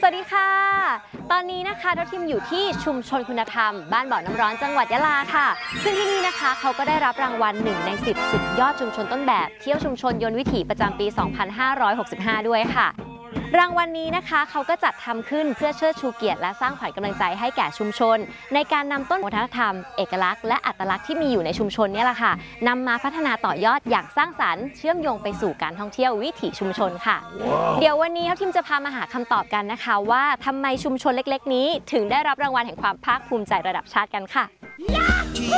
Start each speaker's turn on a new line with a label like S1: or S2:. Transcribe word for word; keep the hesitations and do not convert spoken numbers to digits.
S1: วัสดีค่ะตอนนี้นะคะเราทีมอยู่ที่ชุมชนคุณธรรมบ้านบ่อน้ำร้อนจังหวัดยะลาค่ะซึ่งที่นี่นะคะเขาก็ได้รับรางวัลหนึ่งในสิบสุดยอดชุมชนต้นแบบเที่ยวชุมชนยนต์วิถีประจำปี สองพันห้าร้อยหกสิบห้า ด้วยค่ะรางวัลนี้นะคะเขาก็จัดทำขึ้นเพื่อเชิดชูเกียรติและสร้างขวัญกำลังใจให้แก่ชุมชนในการนำต้นวัฒนธรรมเอกลักษณ์และอัตลักษณ์ที่มีอยู่ในชุมชนนี่แหละค่ะนำมาพัฒนาต่อยอดอย่างสร้างสรรค์เชื่อมโยงไปสู่การท่องเที่ยววิถีชุมชนค่ะ wow. เดี๋ยววันนี้ทีมจะพามาหาคำตอบกันนะคะว่าทำไมชุมชนเล็กๆนี้ถึงได้รับรางวัลแห่งความภาคภูมิใจระดับชาติกันค่ะ